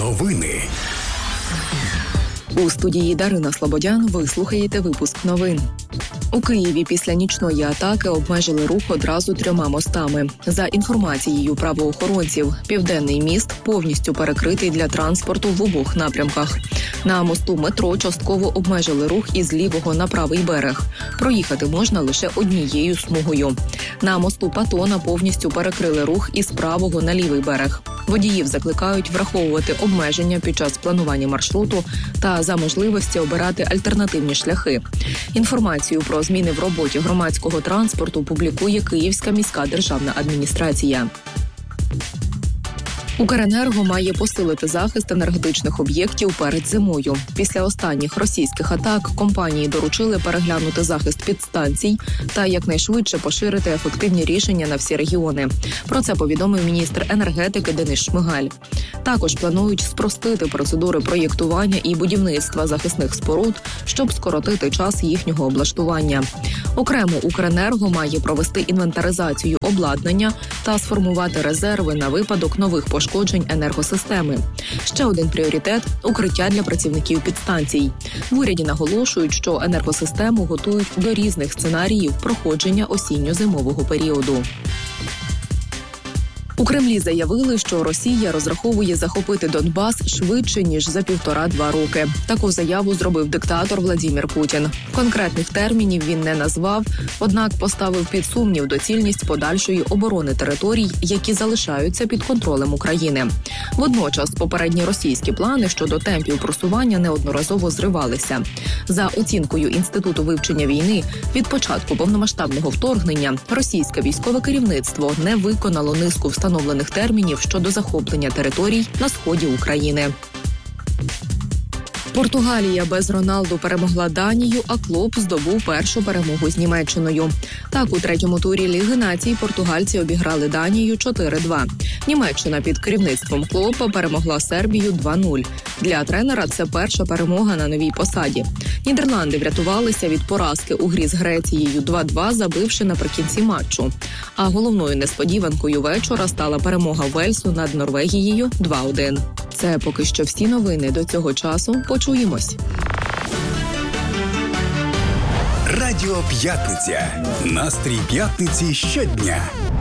Новини. У студії Дарина Слободян ви слухаєте випуск новин. У Києві після нічної атаки обмежили рух одразу 3 мостами. За інформацією правоохоронців, Південний міст повністю перекритий для транспорту в обох напрямках. На мосту метро частково обмежили рух із лівого на правий берег. Проїхати можна лише однією смугою. На мосту Патона повністю перекрили рух із правого на лівий берег. Водіїв закликають враховувати обмеження під час планування маршруту та за можливості обирати альтернативні шляхи. Інформацію про зміни в роботі громадського транспорту публікує Київська міська державна адміністрація. Укренерго має посилити захист енергетичних об'єктів перед зимою. Після останніх російських атак компанії доручили переглянути захист підстанцій та якнайшвидше поширити ефективні рішення на всі регіони. Про це повідомив міністр енергетики Денис Шмигаль. Також планують спростити процедури проєктування і будівництва захисних споруд, щоб скоротити час їхнього облаштування. Окремо Укренерго має провести інвентаризацію обладнання та сформувати резерви на випадок нових пошкоджень енергосистеми. Ще один пріоритет – укриття для працівників підстанцій. В уряді наголошують, що енергосистему готують до різних сценаріїв проходження осінньо-зимового періоду. У Кремлі заявили, що Росія розраховує захопити Донбас швидше, ніж за 1,5-2 роки. Таку заяву зробив диктатор Владимир Путін. Конкретних термінів він не назвав, однак поставив під сумнів доцільність подальшої оборони територій, які залишаються під контролем України. Водночас попередні російські плани щодо темпів просування неодноразово зривалися. За оцінкою Інституту вивчення війни, від початку повномасштабного вторгнення російське військове керівництво не виконало низку встановлених термінів щодо захоплення територій на сході України. Португалія без Роналду перемогла Данію, а Клоп здобув першу перемогу з Німеччиною. Так, у 3-му турі Ліги націй португальці обіграли Данію 4-2. Німеччина під керівництвом Клопа перемогла Сербію 2-0. Для тренера це перша перемога на новій посаді. Нідерланди врятувалися від поразки у грі з Грецією 2-2, забивши наприкінці матчу. А головною несподіванкою вечора стала перемога Вельсу над Норвегією 2-1. Це поки що всі новини до цього часу. Почуємось. Радіо П'ятниця. Настрій п'ятниці щодня.